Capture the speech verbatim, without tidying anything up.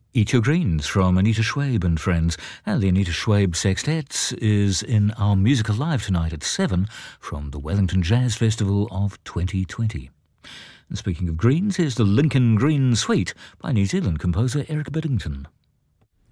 Eat Your Greens from Anita Schwabe and friends. And the Anita Schwabe Sextet is in our Musical Live tonight at seven from the Wellington Jazz Festival of twenty twenty. And speaking of greens, here's the Lincoln Green Suite by New Zealand composer Eric Biddington.